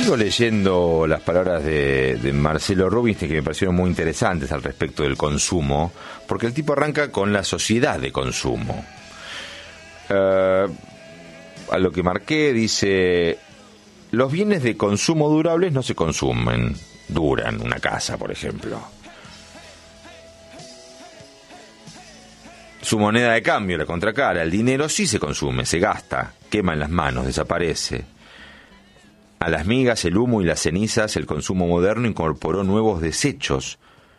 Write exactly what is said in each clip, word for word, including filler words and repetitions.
sigo leyendo las palabras de, de Marcelo Rubinstein, que me parecieron muy interesantes al respecto del consumo, porque el tipo arranca con la sociedad de consumo. Uh, a lo que marqué, dice: los bienes de consumo durables no se consumen, duran, una casa, por ejemplo. Su moneda de cambio, la contracara, el dinero, sí se consume, se gasta, quema en las manos, desaparece. A las migas, el humo y las cenizas, el consumo moderno incorporó nuevos desechos.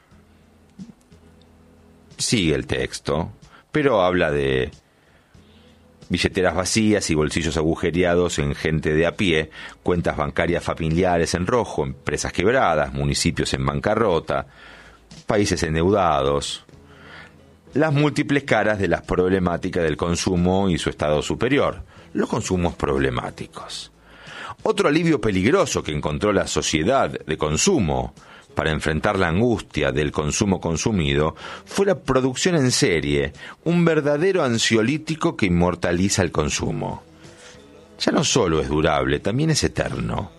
Sigue el texto, pero habla de billeteras vacías y bolsillos agujereados en gente de a pie, cuentas bancarias familiares en rojo, empresas quebradas, municipios en bancarrota, países endeudados. Las múltiples caras de las problemáticas del consumo y su estado superior, los consumos problemáticos. Otro alivio peligroso que encontró la sociedad de consumo para enfrentar la angustia del consumo consumido fue la producción en serie, un verdadero ansiolítico que inmortaliza el consumo. Ya no solo es durable, también es eterno.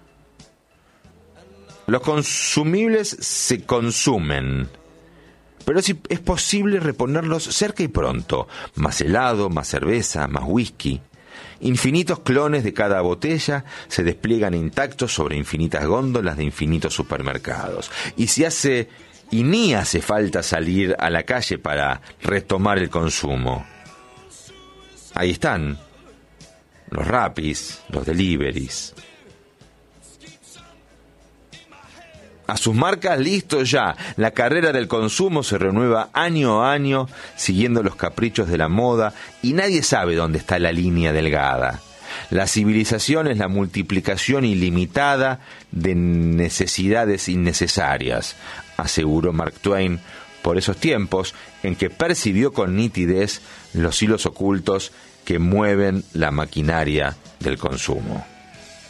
Los consumibles se consumen, pero si es posible reponerlos cerca y pronto. Más helado, más cerveza, más whisky. Infinitos clones de cada botella se despliegan intactos sobre infinitas góndolas de infinitos supermercados. Y si hace y ni hace falta salir a la calle para retomar el consumo. Ahí están los Rapis, los deliveries. A sus marcas, listo ya. La carrera del consumo se renueva año a año, siguiendo los caprichos de la moda, y nadie sabe dónde está la línea delgada. La civilización es la multiplicación ilimitada de necesidades innecesarias, aseguró Mark Twain por esos tiempos en que percibió con nitidez los hilos ocultos que mueven la maquinaria del consumo.